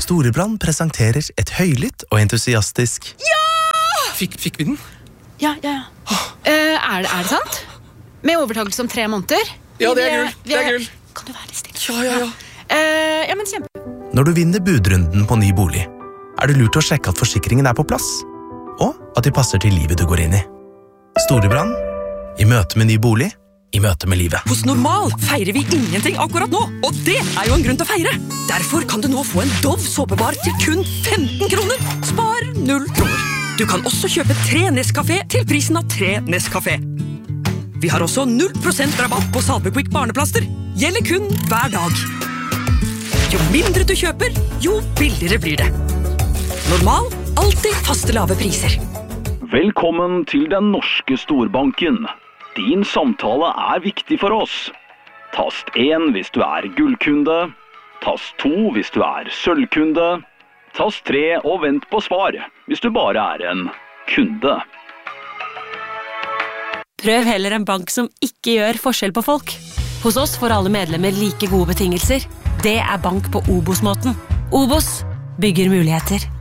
Storebrand presenterer et høylytt og entusiastisk Fikk vi den? Ja. Er det sant? Med overtakelse om 3 måneder? Ja, det er gull. Kan du være litt stille? Ja. Ja, men kjempe. Når du vinner budrunden på ny bolig, det lurt å sjekke at forsikringen på plass, og at de passer til livet du går inn i. Storebrand, i møte med ny bolig, i møte med livet. Hos Normal feirer vi ingenting akkurat nå, og det jo en grunn til å feire. Derfor kan du nå få en Dove såpebar til kun 15 kroner. Spar 0 kroner. Du kan også kjøpe 3 Nescafé til prisen av 3 Nescafé. Vi har også 0% rabatt på Salvequick barneplaster. Gjelder kun hver dag. Jo mindre du kjøper, jo billigere blir det. Normal, alltid faste lave priser. Velkommen til den norske storbanken. Din samtale viktig for oss. Tast 1 hvis du gullkunde. Tast 2 hvis du sølvkunde. Tast 3 og vent på svar hvis du bare en kunde. Prøv heller en bank som ikke gjør forskjell på folk. Hos oss får alle medlemmer like gode betingelser. Det bank på Obos-måten. Obos bygger muligheter.